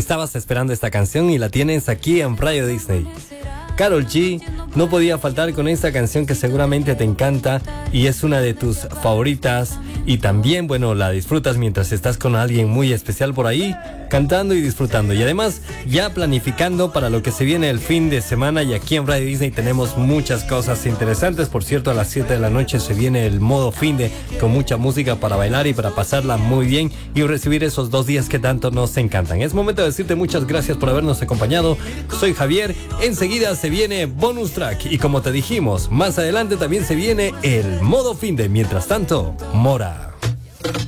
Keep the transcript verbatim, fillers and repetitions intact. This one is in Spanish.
estabas esperando esta canción y la tienes aquí en Radio Disney. Karol G no podía faltar con esta canción que seguramente te encanta y es una de tus favoritas y también, bueno, la disfrutas mientras estás con alguien muy especial por ahí, cantando y disfrutando y además ya planificando para lo que se viene el fin de semana. Y aquí en Radio Disney tenemos muchas cosas interesantes. Por cierto, a las siete de la noche se viene el modo fin de con mucha música para bailar y para pasarla muy bien y recibir esos dos días que tanto nos encantan. Es momento de decirte muchas gracias por habernos acompañado. Soy Javier, enseguida se viene Bonus Track y como te dijimos, más adelante también se viene el modo fin de. Mientras tanto, Mora.